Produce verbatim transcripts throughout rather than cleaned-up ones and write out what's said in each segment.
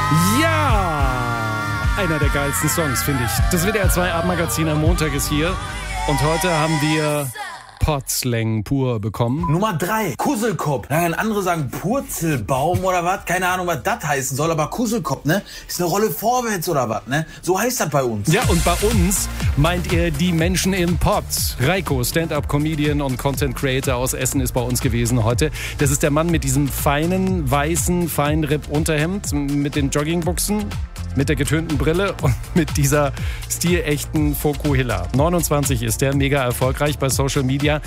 Ja! Einer der geilsten Songs, finde ich. Das W D R zwei Abendmagazin am Montag ist hier. Und heute haben wir Potslang pur bekommen. Nummer drei, Kusselkopf. Dann andere sagen Purzelbaum oder was. Keine Ahnung, was das heißen soll, aber Kusselkopf, ne? Ist eine Rolle vorwärts oder was, ne? So heißt das bei uns. Ja, und bei uns meint er die Menschen im Pott. Reiko, Stand-Up-Comedian und Content-Creator aus Essen, ist bei uns gewesen heute. Das ist der Mann mit diesem feinen, weißen, Feinripp-Unterhemd, mit den Joggingbuchsen, mit der getönten Brille und mit dieser stilechten Fokuhila. neunundzwanzig ist der, mega erfolgreich bei Social Media.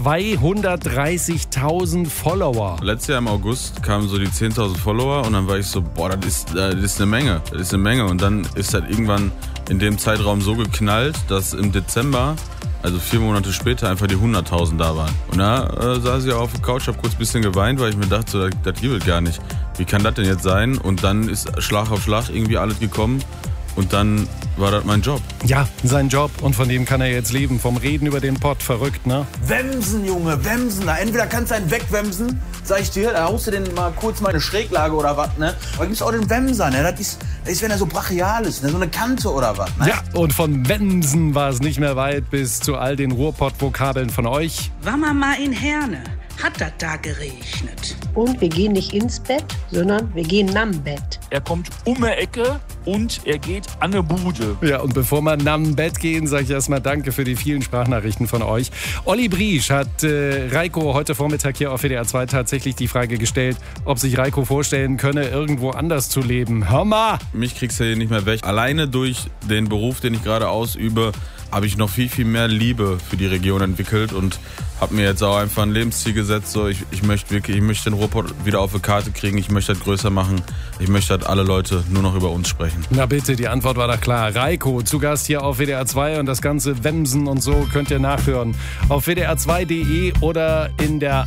zweihundertdreißigtausend Follower. Letztes Jahr im August kamen so die zehntausend Follower und dann war ich so, boah, das ist, das ist eine Menge, das ist eine Menge. Und dann ist halt irgendwann in dem Zeitraum so geknallt, dass im Dezember, also vier Monate später, einfach die hunderttausend da waren. Und da äh, saß ich auf der Couch, hab kurz ein bisschen geweint, weil ich mir dachte, so, das, das gibt es gar nicht. Wie kann das denn jetzt sein? Und dann ist Schlag auf Schlag irgendwie alles gekommen. Und dann war das mein Job. Ja, sein Job. Und von dem kann er jetzt leben. Vom Reden über den Pott. Verrückt, ne? Wemsen, Junge, Wemsen. Da entweder kannst du einen wegwemsen, sag ich dir, da haust du den mal kurz mal eine Schräglage oder was, ne? Aber gibt's auch den Wemser, ne? Das ist, das ist, wenn er so brachial ist, ne? So eine Kante oder was, ne? Ja, und von Wemsen war es nicht mehr weit bis zu all den Ruhrpott-Vokabeln von euch. War man mal in Herne, hat das da geregnet. Und wir gehen nicht ins Bett, sondern wir gehen nam Bett. Er kommt um die Ecke und er geht an eine Bude. Ja, und bevor wir nam Bett gehen, sage ich erstmal danke für die vielen Sprachnachrichten von euch. Olli Briesch hat äh, Reiko heute Vormittag hier auf W D R zwei tatsächlich die Frage gestellt, ob sich Reiko vorstellen könne, irgendwo anders zu leben. Hör mal! Mich kriegst du hier nicht mehr weg. Alleine durch den Beruf, den ich gerade ausübe, habe ich noch viel, viel mehr Liebe für die Region entwickelt und habe mir jetzt auch einfach ein Lebensziel gesetzt. So, ich, ich möchte wirklich, ich möchte den Ruhrpott wieder auf die Karte kriegen, ich möchte das größer machen, ich möchte, dass alle Leute nur noch über uns sprechen. Na bitte, die Antwort war doch klar. Reiko, zu Gast hier auf W D R zwei und das ganze Wemsen und so könnt ihr nachhören auf W D R zwei punkt de oder in der